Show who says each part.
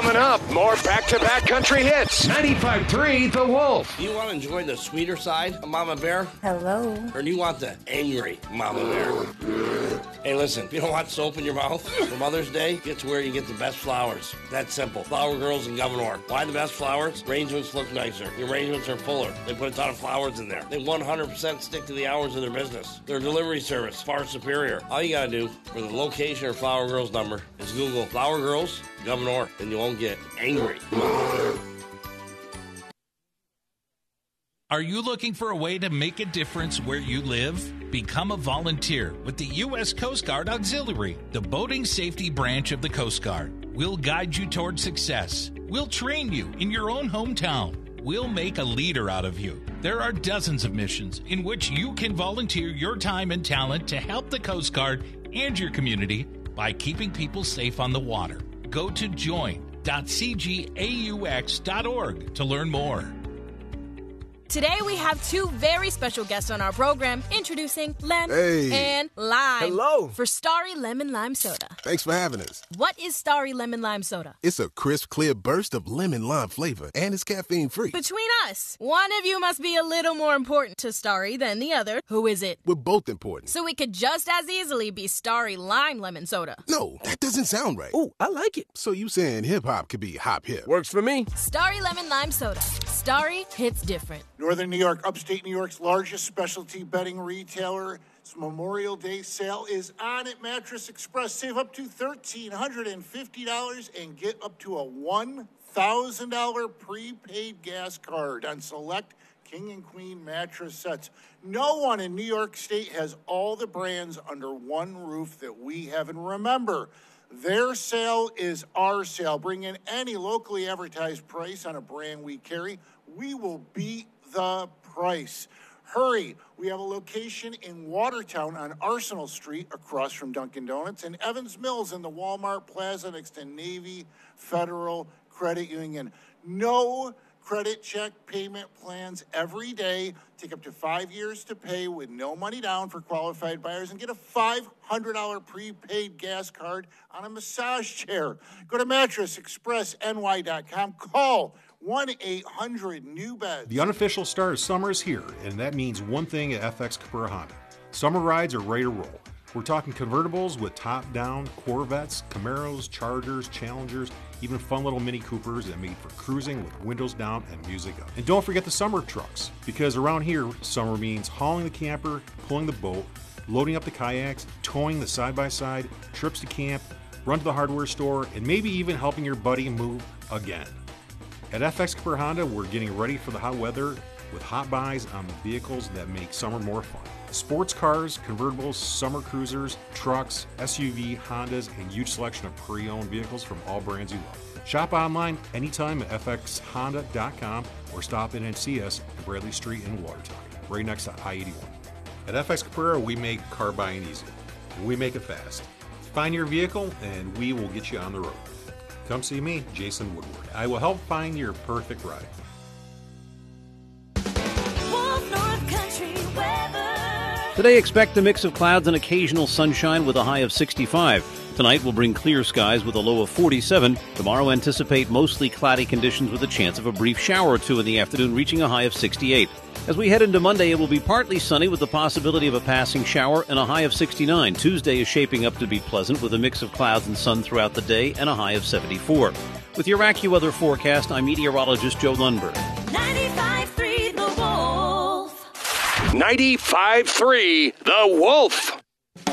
Speaker 1: Coming up, more back-to-back country hits. 95.3 The Wolf.
Speaker 2: Do you want to enjoy the sweeter side of Mama Bear?
Speaker 3: Hello.
Speaker 2: Or do you want the angry Mama Bear? Hey, listen, if you don't want soap in your mouth for Mother's Day, get to where you get the best flowers. That's simple. Flower Girls in Governor. Why the best flowers? Arrangements look nicer. The arrangements are fuller. They put a ton of flowers in there. They 100% stick to the hours of their business. Their delivery service, far superior. All you gotta do for the location or Flower Girls number is Google Flower Girls Governor, and you won't get angry.
Speaker 4: Are you looking for a way to make a difference where you live? Become a volunteer with the U.S. Coast Guard Auxiliary, the boating safety branch of the Coast Guard. We'll guide you toward success. We'll train you in your own hometown. We'll make a leader out of you. There are dozens of missions in which you can volunteer your time and talent to help the Coast Guard and your community by keeping people safe on the water. Go to join.cgaux.org to learn more.
Speaker 5: Today we have two very special guests on our program, introducing Lem and Lime.
Speaker 6: Hello.
Speaker 5: For Starry Lemon Lime Soda.
Speaker 6: Thanks for having us.
Speaker 5: What is Starry Lemon Lime Soda?
Speaker 6: It's a crisp, clear burst of lemon lime flavor, and it's caffeine-free.
Speaker 5: Between us, one of you must be a little more important to Starry than the other. Who is it?
Speaker 6: We're both important.
Speaker 5: So it could just as easily be Starry Lime Lemon Soda.
Speaker 6: No, that doesn't sound right.
Speaker 7: Oh, I like it.
Speaker 6: So you saying hip-hop could be hop-hip?
Speaker 7: Works for me.
Speaker 5: Starry Lemon Lime Soda. Starry hits different.
Speaker 8: Northern New York, upstate New York's largest specialty bedding retailer. Its Memorial Day sale is on at Mattress Express. Save up to $1,350 and get up to a $1,000 prepaid gas card on select King and Queen mattress sets. No one in New York State has all the brands under one roof that we have. And remember, their sale is our sale. Bring in any locally advertised price on a brand we carry. We will beat the price. Hurry. We have a location in Watertown on Arsenal Street across from Dunkin' Donuts, and Evans Mills in the Walmart Plaza next to Navy Federal Credit Union. No credit check payment plans every day. Take up to 5 years to pay with no money down for qualified buyers, and get a $500 prepaid gas card on a massage chair. Go to mattressexpressny.com. Call 1-800-NEW-BEDS.
Speaker 9: The unofficial start of summer is here, and that means one thing at FX Capura Honda. Summer rides are ready to roll. We're talking convertibles with top-down, Corvettes, Camaros, Chargers, Challengers, even fun little Mini Coopers that made for cruising with windows down and music up. And don't forget the summer trucks, because around here, summer means hauling the camper, pulling the boat, loading up the kayaks, towing the side-by-side, trips to camp, run to the hardware store, and maybe even helping your buddy move again. At FX Capura Honda, we're getting ready for the hot weather with hot buys on the vehicles that make summer more fun. Sports cars, convertibles, summer cruisers, trucks, SUV, Hondas, and huge selection of pre-owned vehicles from all brands you love. Shop online anytime at fxhonda.com or stop in and see us at Bradley Street in Watertown, right next to I-81. At FX Capura, we make car buying easy. We make it fast. Find your vehicle and we will get you on the road. Come see me, Jason Woodward. I will help find your perfect ride.
Speaker 10: Today, expect a mix of clouds and occasional sunshine with a high of 65. Tonight will bring clear skies with a low of 47. Tomorrow, anticipate mostly cloudy conditions with a chance of a brief shower or two in the afternoon, reaching a high of 68. As we head into Monday, it will be partly sunny with the possibility of a passing shower and a high of 69. Tuesday is shaping up to be pleasant with a mix of clouds and sun throughout the day and a high of 74. With your AccuWeather forecast, I'm meteorologist Joe Lundberg.
Speaker 1: 95.3 The Wolf. 95.3 The Wolf.